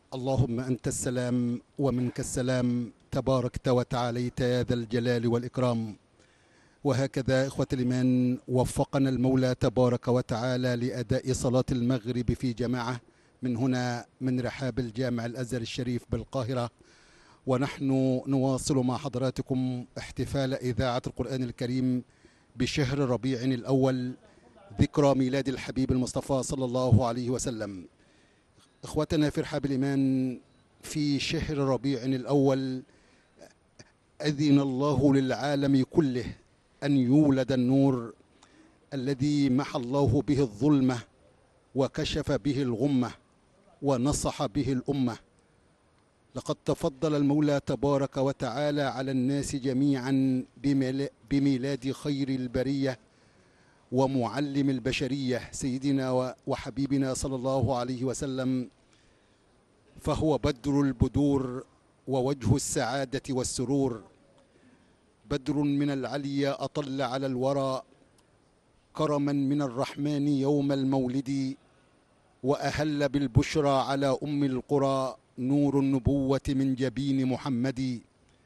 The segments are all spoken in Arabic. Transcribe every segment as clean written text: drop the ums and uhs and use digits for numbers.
اللهم أنت السلام ومنك السلام، تباركت وتعاليت يا ذا الجلال والإكرام. وهكذا إخوة الإيمان وفقنا المولى تبارك وتعالى لأداء صلاة المغرب في جماعة من هنا من رحاب الجامع الأزهر الشريف بالقاهرة، ونحن نواصل مع حضراتكم احتفال إذاعة القرآن الكريم بشهر ربيع الأول، ذكرى ميلاد الحبيب المصطفى صلى الله عليه وسلم. إخوتنا في رحاب الإيمان، في شهر ربيع الأول أذن الله للعالم كله أن يولد النور الذي محى الله به الظلمة وكشف به الغمة ونصح به الأمة. لقد تفضل المولى تبارك وتعالى على الناس جميعا بميلاد خير البرية ومعلم البشرية سيدنا وحبيبنا صلى الله عليه وسلم، فهو بدر البدور ووجه السعادة والسرور، بدر من العلي أطل على الورى، كرما من الرحمن يوم المولد، وأهل بالبشرى على أم القرى، نور النبوة من جبين محمد.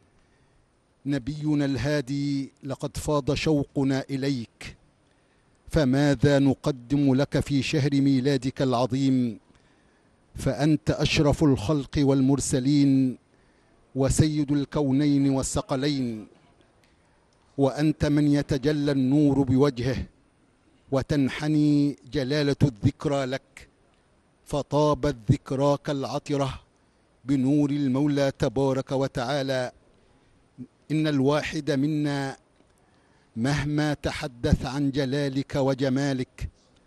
نبينا الهادي لقد فاض شوقنا إليك، فماذا نقدم لك في شهر ميلادك العظيم؟ فأنت أشرف الخلق والمرسلين وسيد الكونين والثقلين، وأنت من يتجلى النور بوجهه وتنحني جلالة الذكرى لك، فطابت ذكراك العطرة بنور المولى تبارك وتعالى. إن الواحد منا مهما تحدث عن جلالك وجمالك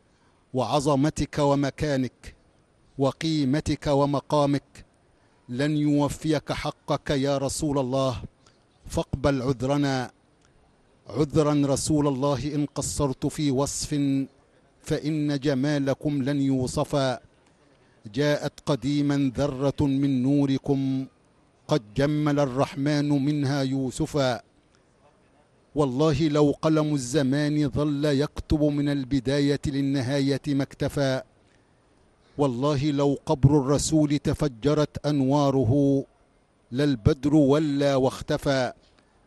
وعظمتك ومكانك وقيمتك ومقامك لن يوفيك حقك يا رسول الله، فاقبل عذرنا عذرا رسول الله إن قصرت في وصف، فإن جمالكم لن يوصفا. جاءت قديما ذرة من نوركم، قد جمل الرحمن منها يوسفا. والله لو قلم الزمان ظل يكتب من البداية للنهاية ما اكتفى. والله لو قبر الرسول تفجرت أنواره، للبدر ولى واختفى.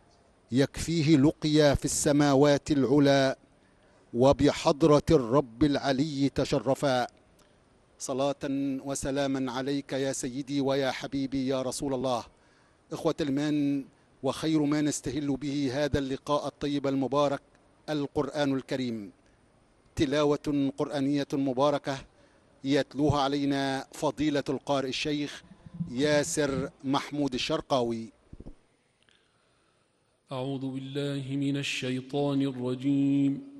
يكفيه لقيا في السماوات العلا، وبحضرة الرب العلي تشرفا. صلاة وسلاما عليك يا سيدي ويا حبيبي يا رسول الله. إخوة الإيمان، وخير ما نستهل به هذا اللقاء الطيب المبارك القرآن الكريم، تلاوة قرآنية مباركة يتلوها علينا فضيلة القارئ الشيخ ياسر محمود الشرقاوي. أعوذ بالله من الشيطان الرجيم.